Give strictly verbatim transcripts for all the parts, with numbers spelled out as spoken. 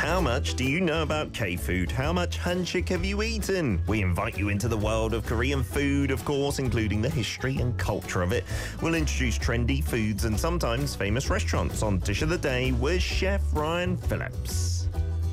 How much do you know about K-food? How much hanchik have you eaten? We invite you into the world of Korean food, of course, including the history and culture of it. We'll introduce trendy foods and sometimes famous restaurants on Dish of the Day with Chef Ryan Phillips.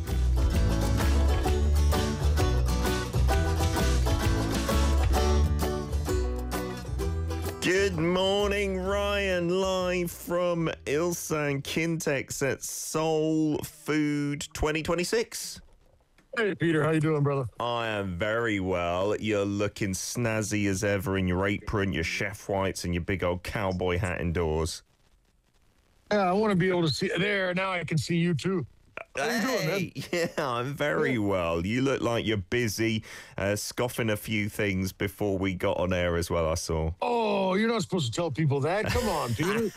Good morning, Ryan, live from Ilsan Kintex at Seoul Food twenty twenty-six. Hey, Peter, how you doing, brother? I am very well. You're looking snazzy as ever in your apron, your chef whites, and your big old cowboy hat indoors. Yeah, I want to be able to see there. Now I can see you too. How you doing, man? Hey, yeah, I'm very well. You look like you're busy, uh, scoffing a few things before we got on air as well, I saw. Oh, you're not supposed to tell people that. Come on, Peter.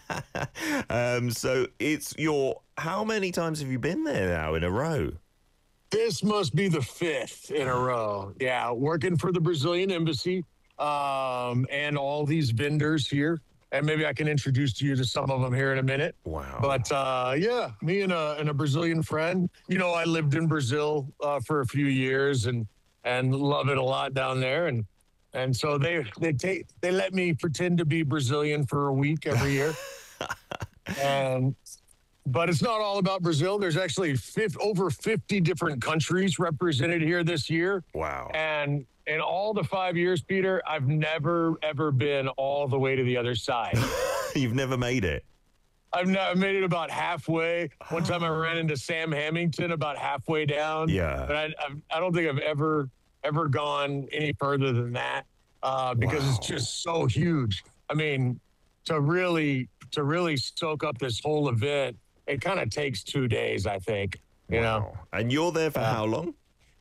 um, so it's your, how many times have you been there now in a row? This must be the fifth in a row. Yeah, working for the Brazilian embassy um, and all these vendors here. And maybe I can introduce you to some of them here in a minute. Wow. But uh, yeah, me and a, and a Brazilian friend. You know, I lived in Brazil uh, for a few years and and love it a lot down there. And and so they they take they let me pretend to be Brazilian for a week every year. and but it's not all about Brazil. There's actually fifty, over fifty different countries represented here this year. Wow. And in all the five years, Peter, I've never, ever been all the way to the other side. You've never made it? I've, not, I've made it about halfway. One time I ran into Sam Hamilton about halfway down. Yeah. But I, I've, I don't think I've ever, ever gone any further than that uh, because Wow. it's just so huge. I mean, to really, to really soak up this whole event, it kind of takes two days, I think. You Wow. know. And you're there for Uh, how long?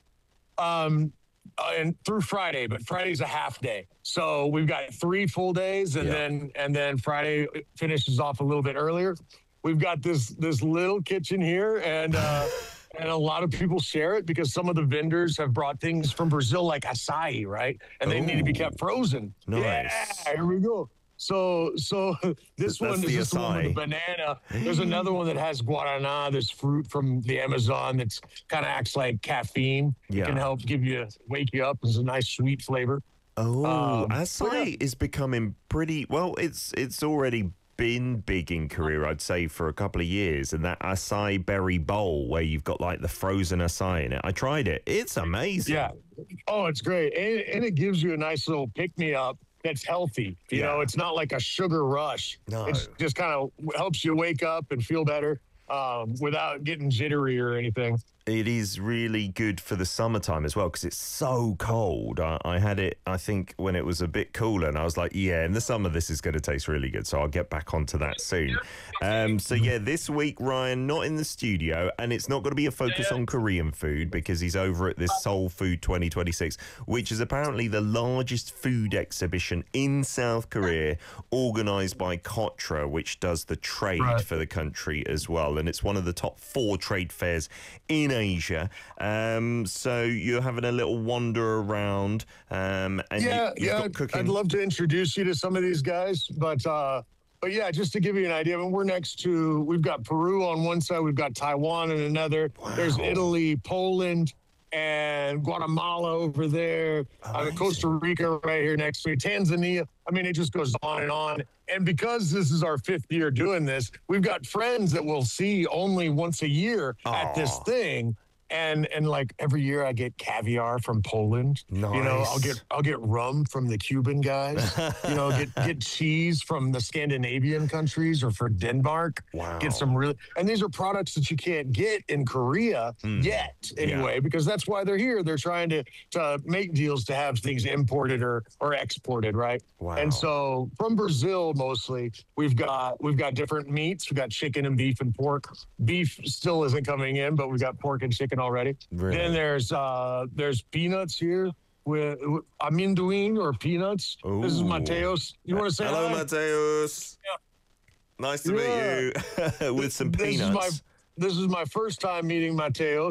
Um, uh, and through Friday, but Friday's a half day. So we've got three full days, and Yeah. then and then Friday finishes off a little bit earlier. We've got this this little kitchen here, and uh, and a lot of people share it because some of the vendors have brought things from Brazil, like acai, right? And they need to be Ooh. kept frozen. Nice. Yeah, here we go. So, so this That's one the is just the one with the acai. banana. There's another one that has guarana, this fruit from the Amazon that's kind of acts like caffeine. Yeah. It can help give you, wake you up. It's a nice sweet flavor. Oh, Um, acai is becoming pretty, well, it's it's already been big in Korea, I'd say, for a couple of years. And that acai berry bowl where you've got like the frozen acai in it. I tried it. It's amazing. Yeah. Oh, it's great. And, and it gives you a nice little pick-me-up that's healthy. You Yeah. know, it's not like a sugar rush. No. It just kind of helps you wake up and feel better um, without getting jittery or anything. It is really good for the summertime as well because it's so cold. I, I had it, I think, when it was a bit cooler, and I was like, yeah, in the summer this is going to taste really good. So I'll get back onto that soon. Um, so yeah, this week, Ryan, not in the studio, and it's not going to be a focus on Korean food because he's over at this Seoul Food twenty twenty-six, which is apparently the largest food exhibition in South Korea, organized by Kotra, which does the trade Right. for the country as well. And it's one of the top four trade fairs in Asia. Um, so you're having a little wander around. Um, and Yeah, you, you've yeah. got cooking. I'd love to introduce you to some of these guys, but uh, but yeah, just to give you an idea, I mean, we're next to, we've got Peru on one side, we've got Taiwan on another. There's Wow. Italy, Poland, and Guatemala over there. Uh, Amazing. Costa Rica right here next to me. Tanzania. I mean, it just goes on and on. And because this is our fifth year doing this, we've got friends that we'll see only once a year at this Aw. thing. And and like every year I get caviar from Poland. You know, I'll Nice. get I'll get rum from the Cuban guys. you know, get get cheese from the Scandinavian countries or for Denmark. Wow. Get some really, and these are products that you can't get in Korea Mm. yet anyway, because that's why they're here. They're trying to to make deals to have things imported or or exported, right? Wow. And so from Brazil mostly, we've got we've got different meats. We've got chicken and beef and pork. Beef still isn't coming in, but we've got pork and chicken already. Really? Then there's uh there's peanuts here with, with amendoin or peanuts. This is Ooh. Mateos. You want to say Hello, hi? Mateus. Yeah. Nice to Yeah. meet you. With some This is peanuts. my this is my first time meeting Mateos.